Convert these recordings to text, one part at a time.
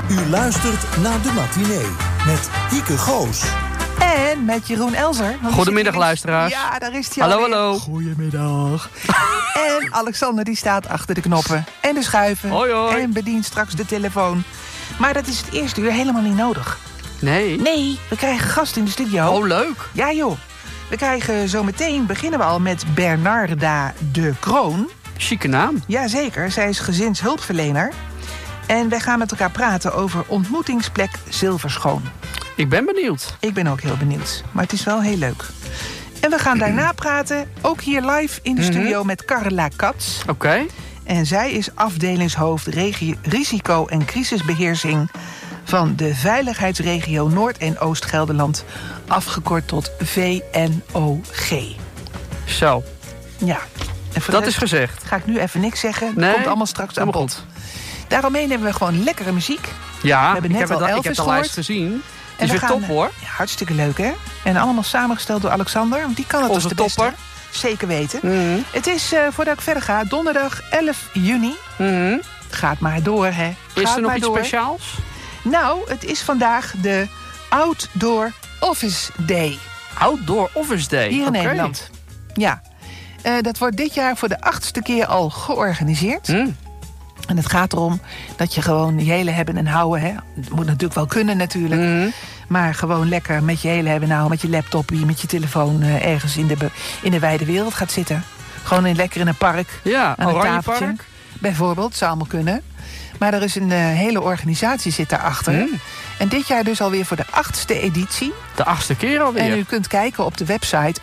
U luistert naar De Matinee met Hieke Goos. En met Jeroen Elzer. Goedemiddag, luisteraars. Ja, daar is hij Hallo, alweer. hallo. Goedemiddag. En Alexander die staat achter de knoppen en de schuiven. Hoi, hoi. En bedient straks de telefoon. Maar dat is het eerste uur helemaal niet nodig. Nee. Nee, we krijgen gast in de studio. Oh, leuk. Ja joh. We krijgen zometeen, beginnen we al met Bernarda de Kroon. Chique naam. Jazeker, zij is gezinshulpverlener. En wij gaan met elkaar praten over ontmoetingsplek Zilverschoon. Ik ben benieuwd. Ik ben ook heel benieuwd, maar het is wel heel leuk. En we gaan daarna praten, ook hier live in de studio met Carla Katz. Oké. En zij is afdelingshoofd risico- en crisisbeheersing van de veiligheidsregio Noord- en Oost-Gelderland, afgekort tot VNOG. Zo, Ja. En voor dat de is rest gezegd. ga ik nu even niks zeggen. Dat Nee, komt allemaal straks aan helemaal bod. Daaromheen hebben we gewoon lekkere muziek. Ja, We hebben net ik al heb Elvis de lijst gehoord. gezien. Het En is we weer gaan, top, hoor. Ja, hartstikke leuk, hè? En allemaal samengesteld door Alexander. Want die kan het Onze dus de beste. topper. Zeker weten. Mhm. Het is, voordat ik verder ga, donderdag 11 juni. Mhm. Gaat maar door, hè. Is Gaat er nog maar iets door. speciaals? Nou, het is vandaag de Outdoor Office Day. Outdoor Office Day. Hier in Oké. Nederland. Ja. Dat wordt dit jaar voor de 8e keer al georganiseerd. Hm. En het gaat erom dat je gewoon je hele hebben en houden. Hè. Het moet natuurlijk wel kunnen natuurlijk. Mhm. Maar gewoon lekker met je hele hebben en houden. Met je laptop, met je telefoon ergens in de wijde wereld gaat zitten. Gewoon lekker in een park. Ja, Aan een Oranje tafeltje. Park. Bijvoorbeeld, zou allemaal kunnen. Maar er is een hele organisatie zit daarachter. Mm. En dit jaar dus alweer voor de 8e editie. De 8e keer alweer. En u kunt kijken op de website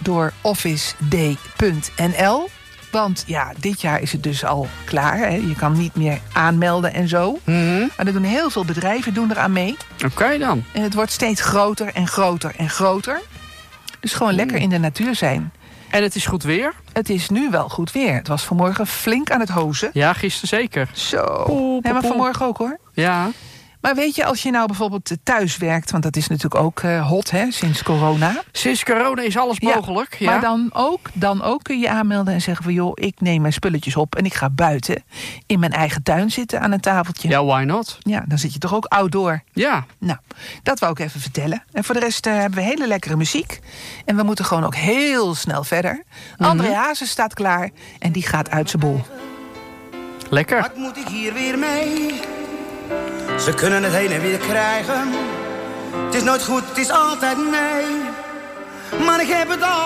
outdoorofficeday.nl. Want ja, dit jaar is het dus al klaar. Hè. Je kan niet meer aanmelden en zo. Mhm. Maar er doen heel veel bedrijven eraan mee. Oké dan. En het wordt steeds groter en groter en groter. Dus gewoon lekker in de natuur zijn. En het is goed weer? Het is nu wel goed weer. Het was vanmorgen flink aan het hozen. Ja, gisteren zeker. Zo. Poe, Nee, maar poe. vanmorgen ook hoor. Ja. Maar weet je, als je nou bijvoorbeeld thuis werkt... want dat is natuurlijk ook hot hè, sinds corona. Sinds corona is alles Ja, mogelijk. Ja. Maar dan ook kun je aanmelden en zeggen van... joh, ik neem mijn spulletjes op en ik ga buiten... in mijn eigen tuin zitten aan een tafeltje. Ja, why not? Ja, dan zit je toch ook outdoor. Ja. Nou, dat wou ik even vertellen. En voor de rest hebben we hele lekkere muziek. En we moeten gewoon ook heel snel verder. André Hazes staat klaar en die gaat uit zijn bol. Lekker. Wat moet ik hier weer mee? Ze kunnen het heen en weer krijgen. Het is nooit goed, het is altijd nee. Maar ik heb het al.